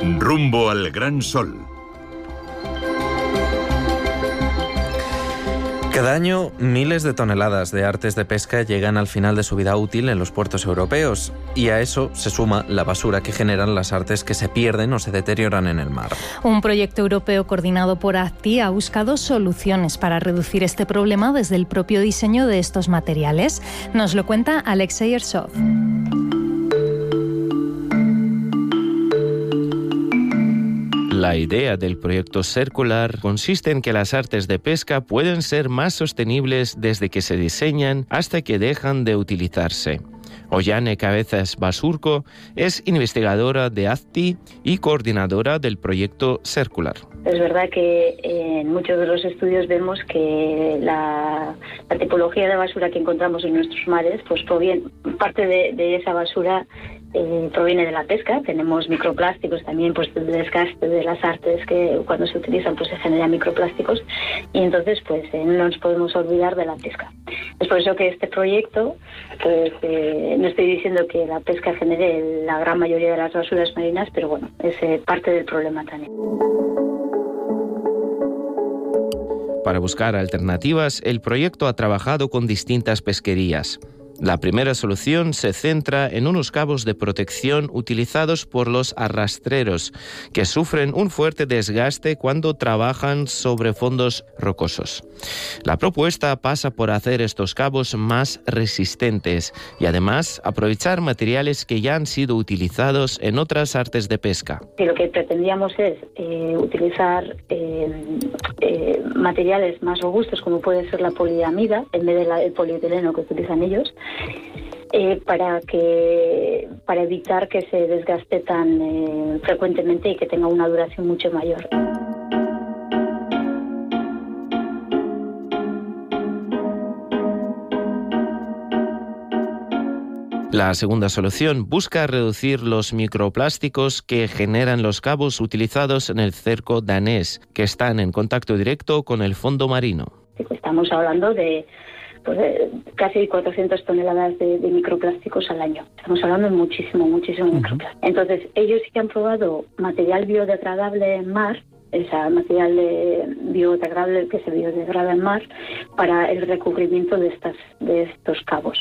Rumbo al gran sol. Cada año, miles de toneladas de artes de pesca llegan al final de su vida útil en los puertos europeos, y a eso se suma la basura que generan las artes que se pierden o se deterioran en el mar. Un proyecto europeo coordinado por ACTI ha buscado soluciones para reducir este problema desde el propio diseño de estos materiales. Nos lo cuenta Alexei Ersov. La idea del proyecto Circular consiste en que las artes de pesca pueden ser más sostenibles desde que se diseñan hasta que dejan de utilizarse. Ollane Cabezas Basurco es investigadora de ACTI y coordinadora del proyecto Circular. Es verdad que en muchos de los estudios vemos que la tipología de basura que encontramos en nuestros mares, pues parte de esa basura proviene de la pesca. Tenemos microplásticos también, pues del desgaste de las artes, que cuando se utilizan pues se generan microplásticos, y entonces pues no nos podemos olvidar de la pesca. Es por eso que este proyecto, pues no estoy diciendo que la pesca genere la gran mayoría de las basuras marinas, pero bueno, es parte del problema también. Para buscar alternativas, el proyecto ha trabajado con distintas pesquerías. La primera solución se centra en unos cabos de protección utilizados por los arrastreros, que sufren un fuerte desgaste cuando trabajan sobre fondos rocosos. La propuesta pasa por hacer estos cabos más resistentes y además aprovechar materiales que ya han sido utilizados en otras artes de pesca. Y lo que pretendíamos es utilizar materiales más robustos, como puede ser la poliamida, en vez del polietileno que utilizan ellos, para evitar que se desgaste tan frecuentemente y que tenga una duración mucho mayor. La segunda solución busca reducir los microplásticos que generan los cabos utilizados en el cerco danés, que están en contacto directo con el fondo marino. Estamos hablando de casi 400 toneladas de microplásticos al año. Estamos hablando de muchísimo microplástico. Entonces, ellos sí que han probado material biodegradable en mar, material biodegradable que se biodegrada en mar, para el recubrimiento de estos cabos.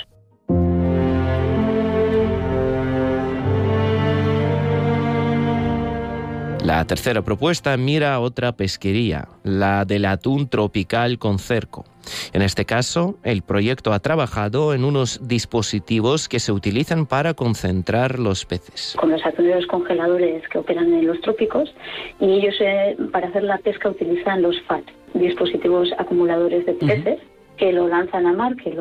La tercera propuesta mira a otra pesquería, la del atún tropical con cerco. En este caso, el proyecto ha trabajado en unos dispositivos que se utilizan para concentrar los peces. Con los atuneros congeladores que operan en los trópicos, y ellos para hacer la pesca utilizan los FAT, dispositivos acumuladores de peces, que lo lanzan a mar, que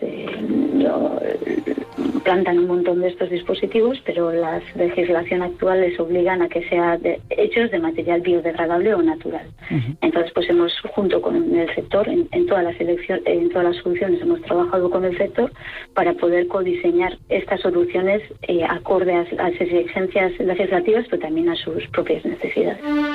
plantan un montón de estos dispositivos, pero la legislación actual les obligan a que sean hechos de material biodegradable o natural. Entonces, pues hemos, junto con el sector, en todas las soluciones hemos trabajado con el sector para poder codiseñar estas soluciones acorde a las exigencias legislativas, pero también a sus propias necesidades.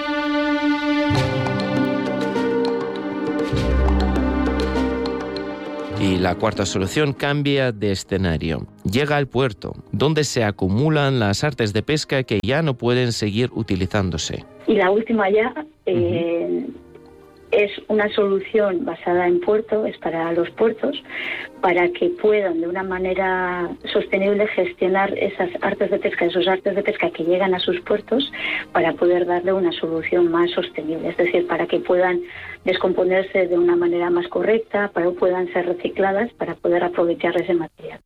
Y la cuarta solución cambia de escenario. Llega al puerto, donde se acumulan las artes de pesca que ya no pueden seguir utilizándose. Y la última ya es una solución basada en puerto, es para los puertos, para que puedan de una manera sostenible gestionar esas artes de pesca, esos artes de pesca que llegan a sus puertos, para poder darle una solución más sostenible, es decir, para que puedan descomponerse de una manera más correcta, para que puedan ser recicladas, para poder aprovechar ese material.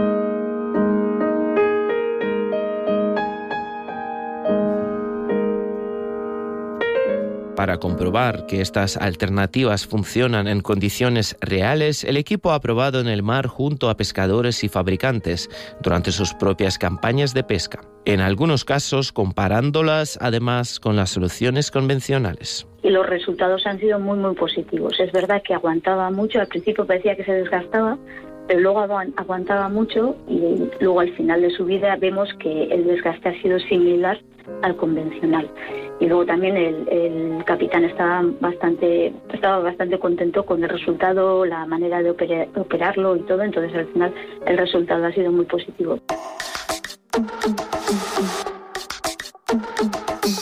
Para comprobar que estas alternativas funcionan en condiciones reales, el equipo ha probado en el mar junto a pescadores y fabricantes durante sus propias campañas de pesca, en algunos casos comparándolas además con las soluciones convencionales. Y los resultados han sido muy positivos. Es verdad que aguantaba mucho, al principio parecía que se desgastaba, pero luego aguantaba mucho, y luego al final de su vida vemos que el desgaste ha sido similar al convencional. Y luego también el capitán estaba bastante contento con el resultado, la manera de operarlo y todo, entonces al final el resultado ha sido muy positivo.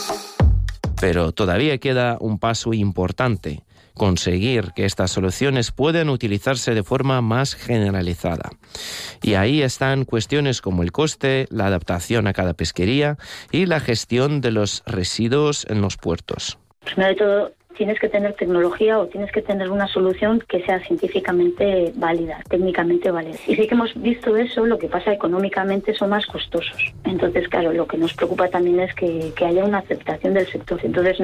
Pero todavía queda un paso importante: conseguir que estas soluciones puedan utilizarse de forma más generalizada. Y ahí están cuestiones como el coste, la adaptación a cada pesquería y la gestión de los residuos en los puertos. Primero de todo, tienes que tener tecnología o tienes que tener una solución que sea científicamente válida, técnicamente válida. Y sí que hemos visto eso, lo que pasa económicamente son más costosos. Entonces, claro, lo que nos preocupa también es que haya una aceptación del sector. Entonces,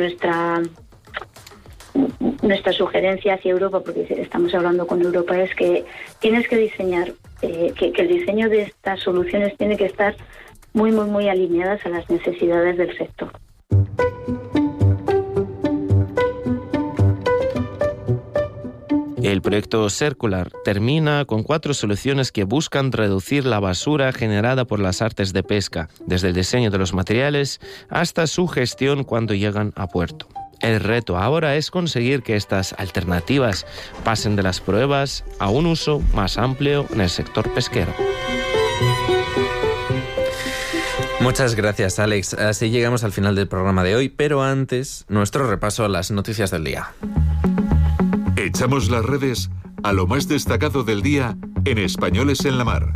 nuestra sugerencia hacia Europa, porque estamos hablando con Europa, es que tienes que diseñar, que el diseño de estas soluciones tiene que estar muy, muy, muy alineadas a las necesidades del sector. El proyecto Circular termina con 4 soluciones que buscan reducir la basura generada por las artes de pesca, desde el diseño de los materiales hasta su gestión cuando llegan a puerto. El reto ahora es conseguir que estas alternativas pasen de las pruebas a un uso más amplio en el sector pesquero. Muchas gracias, Alex. Así llegamos al final del programa de hoy, pero antes, nuestro repaso a las noticias del día. Echamos las redes a lo más destacado del día en Españoles en la Mar.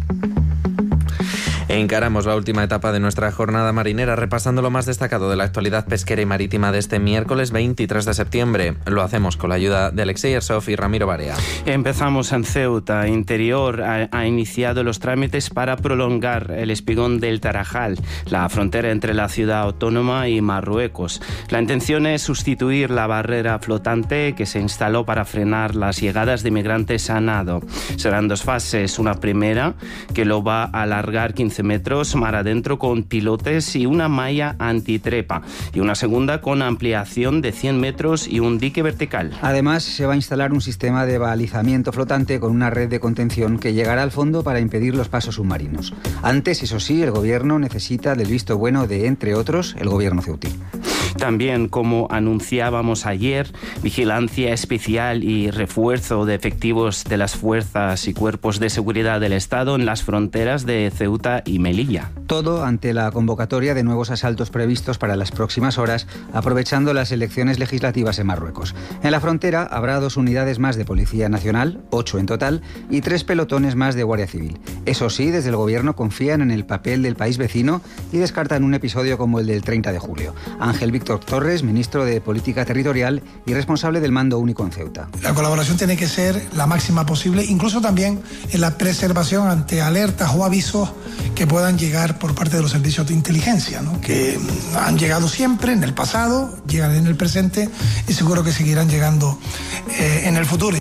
Encaramos la última etapa de nuestra jornada marinera repasando lo más destacado de la actualidad pesquera y marítima de este miércoles 23 de septiembre. Lo hacemos con la ayuda de Alexei Arsov y Ramiro Barea. Empezamos en Ceuta. Interior ha iniciado los trámites para prolongar el espigón del Tarajal, la frontera entre la ciudad autónoma y Marruecos. La intención es sustituir la barrera flotante que se instaló para frenar las llegadas de migrantes a nado. Serán 2 fases, una primera que lo va a alargar 15 metros mar adentro con pilotes y una malla antitrepa, y una segunda con ampliación de 100 metros y un dique vertical. Además, se va a instalar un sistema de balizamiento flotante con una red de contención que llegará al fondo para impedir los pasos submarinos. Antes, eso sí, el gobierno necesita del visto bueno de, entre otros, el gobierno ceutí. También, como anunciábamos ayer, vigilancia especial y refuerzo de efectivos de las fuerzas y cuerpos de seguridad del Estado en las fronteras de Ceuta y Melilla. Todo ante la convocatoria de nuevos asaltos previstos para las próximas horas, aprovechando las elecciones legislativas en Marruecos. En la frontera habrá 2 unidades más de Policía Nacional, 8 en total, y 3 pelotones más de Guardia Civil. Eso sí, desde el gobierno confían en el papel del país vecino y descartan un episodio como el del 30 de julio. Ángel Víctor Torres, ministro de Política Territorial y responsable del Mando Único en Ceuta. La colaboración tiene que ser la máxima posible, incluso también en la preservación ante alertas o avisos que puedan llegar por parte de los servicios de inteligencia, ¿no? Que han llegado siempre en el pasado, llegan en el presente y seguro que seguirán llegando en el futuro.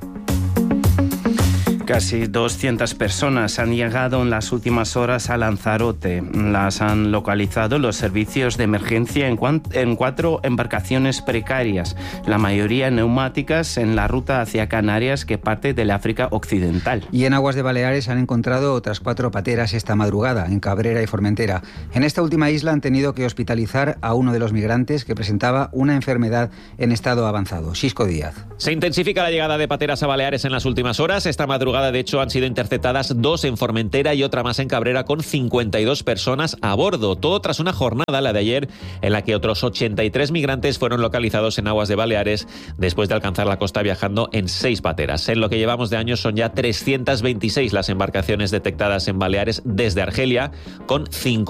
Casi 200 personas han llegado en las últimas horas a Lanzarote. Las han localizado los servicios de emergencia en 4 embarcaciones precarias, la mayoría neumáticas, en la ruta hacia Canarias que parte del África Occidental. Y en aguas de Baleares han encontrado otras 4 pateras esta madrugada, en Cabrera y Formentera. En esta última isla han tenido que hospitalizar a uno de los migrantes que presentaba una enfermedad en estado avanzado. Xisco Díaz. Se intensifica la llegada de pateras a Baleares en las últimas horas. Esta madrugada, de hecho, han sido interceptadas 2 en Formentera y otra más en Cabrera con 52 personas a bordo. Todo tras una jornada, la de ayer, en la que otros 83 migrantes fueron localizados en aguas de Baleares después de alcanzar la costa viajando en 6 pateras. En lo que llevamos de año son ya 326 las embarcaciones detectadas en Baleares desde Argelia, con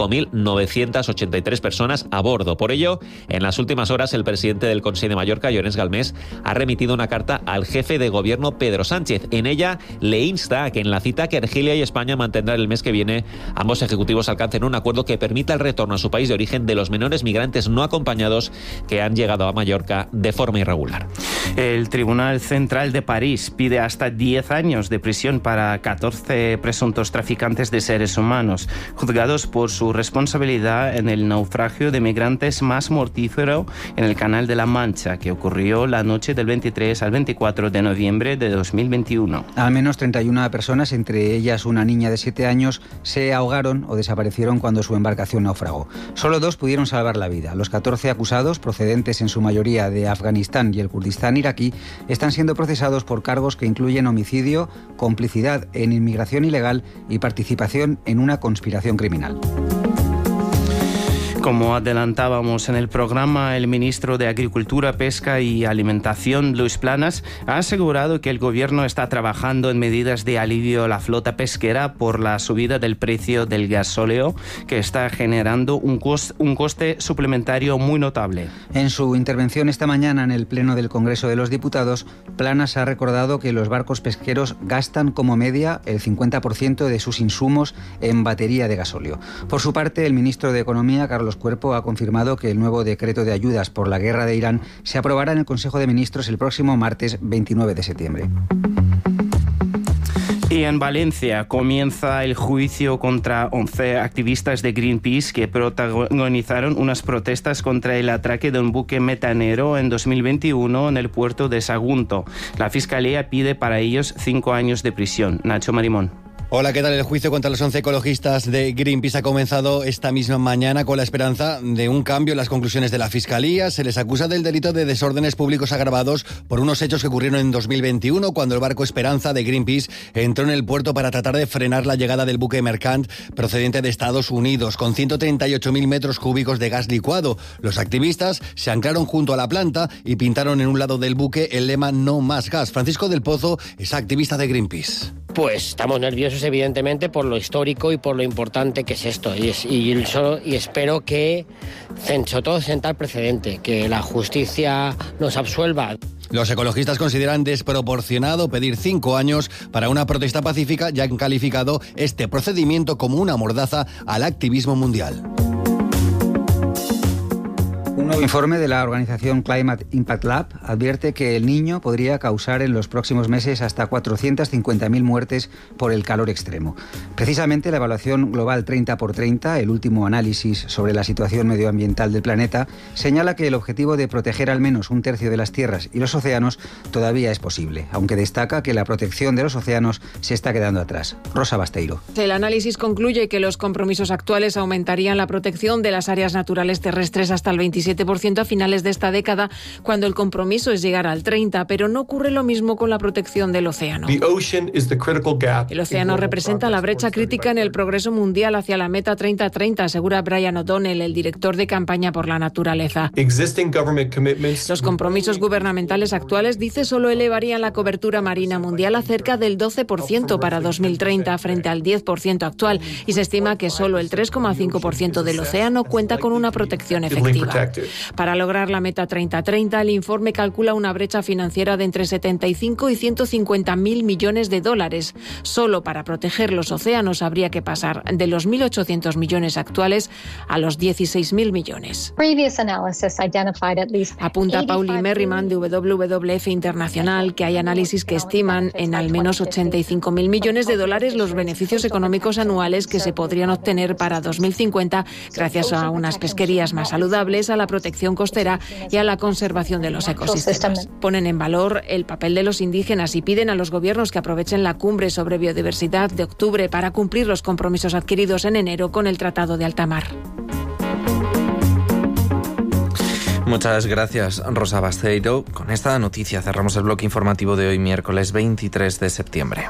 5.983 personas a bordo. Por ello, en las últimas horas, el presidente del Consell de Mallorca, Llorenç Galmés, ha remitido una carta al jefe de gobierno, Pedro Sánchez. En ella le insta a que en la cita que Argelia y España mantendrán el mes que viene, ambos ejecutivos alcancen un acuerdo que permita el retorno a su país de origen de los menores migrantes no acompañados que han llegado a Mallorca de forma irregular. El Tribunal Central de París pide hasta 10 años de prisión para 14 presuntos traficantes de seres humanos, juzgados por su responsabilidad en el naufragio de migrantes más mortífero en el Canal de la Mancha, que ocurrió la noche del 23 al 24 de noviembre de 2021. Al menos 31 personas, entre ellas una niña de 7 años, se ahogaron o desaparecieron cuando su embarcación naufragó. Solo 2 pudieron salvar la vida. Los 14 acusados, procedentes en su mayoría de Afganistán y el Kurdistán iraquí, están siendo procesados por cargos que incluyen homicidio, complicidad en inmigración ilegal y participación en una conspiración criminal. Como adelantábamos en el programa, el ministro de Agricultura, Pesca y Alimentación, Luis Planas, ha asegurado que el gobierno está trabajando en medidas de alivio a la flota pesquera por la subida del precio del gasóleo, que está generando un coste suplementario muy notable. En su intervención esta mañana en el Pleno del Congreso de los Diputados, Planas ha recordado que los barcos pesqueros gastan como media el 50% de sus insumos en batería de gasóleo. Por su parte, el ministro de Economía, Carlos Cuerpo, ha confirmado que el nuevo decreto de ayudas por la guerra de Irán se aprobará en el Consejo de Ministros el próximo martes 29 de septiembre. Y en Valencia comienza el juicio contra 11 activistas de Greenpeace que protagonizaron unas protestas contra el atraque de un buque metanero en 2021 en el puerto de Sagunto. La Fiscalía pide para ellos 5 años de prisión. Nacho Marimón. Hola, ¿qué tal? El juicio contra los 11 ecologistas de Greenpeace ha comenzado esta misma mañana con la esperanza de un cambio en las conclusiones de la Fiscalía. Se les acusa del delito de desórdenes públicos agravados por unos hechos que ocurrieron en 2021 cuando el barco Esperanza de Greenpeace entró en el puerto para tratar de frenar la llegada del buque Mercant procedente de Estados Unidos con 138.000 metros cúbicos de gas licuado. Los activistas se anclaron junto a la planta y pintaron en un lado del buque el lema "No más gas". Francisco del Pozo es activista de Greenpeace. Pues estamos nerviosos, evidentemente, por lo histórico y por lo importante que es esto. Y espero que, sobre todo, sentar precedente, que la justicia nos absuelva. Los ecologistas consideran desproporcionado pedir 5 años para una protesta pacífica, ya han calificado este procedimiento como una mordaza al activismo mundial. Un nuevo informe de la organización Climate Impact Lab advierte que el Niño podría causar en los próximos meses hasta 450.000 muertes por el calor extremo. Precisamente la evaluación global 30x30, el último análisis sobre la situación medioambiental del planeta, señala que el objetivo de proteger al menos un tercio de las tierras y los océanos todavía es posible, aunque destaca que la protección de los océanos se está quedando atrás. Rosa Basteiro. El análisis concluye que los compromisos actuales aumentarían la protección de las áreas naturales terrestres hasta el 27% a finales de esta década, cuando el compromiso es llegar al 30%, pero no ocurre lo mismo con la protección del océano. El océano representa la brecha crítica en el progreso mundial hacia la meta 30-30, asegura Brian O'Donnell, el director de campaña por la naturaleza. Los compromisos gubernamentales actuales, dice, solo elevarían la cobertura marina mundial a cerca del 12% para 2030 frente al 10% actual, y se estima que solo el 3,5% del océano cuenta con una protección efectiva. Para lograr la meta 30-30, el informe calcula una brecha financiera de entre 75 y 150.000 millones de dólares. Solo para proteger los océanos habría que pasar de los 1.800 millones actuales a los 16.000 millones. Apunta Pauli Merriman de WWF Internacional que hay análisis que estiman en al menos 85.000 millones de dólares los beneficios económicos anuales que se podrían obtener para 2050 gracias a unas pesquerías más saludables, a la protección costera y a la conservación de los ecosistemas. Ponen en valor el papel de los indígenas y piden a los gobiernos que aprovechen la cumbre sobre biodiversidad de octubre para cumplir los compromisos adquiridos en enero con el Tratado de Alta Mar. Muchas gracias, Rosa Basteiro. Con esta noticia cerramos el bloque informativo de hoy, miércoles 23 de septiembre.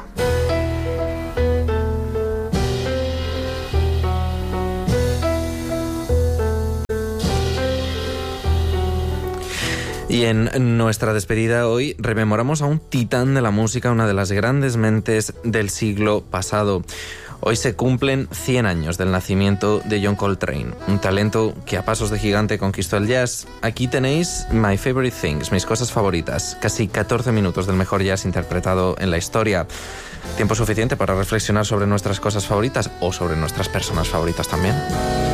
Y en nuestra despedida hoy rememoramos a un titán de la música, una de las grandes mentes del siglo pasado. Hoy se cumplen 100 años del nacimiento de John Coltrane, un talento que a pasos de gigante conquistó el jazz. Aquí tenéis My Favorite Things, mis cosas favoritas, casi 14 minutos del mejor jazz interpretado en la historia. Tiempo suficiente para reflexionar sobre nuestras cosas favoritas o sobre nuestras personas favoritas también.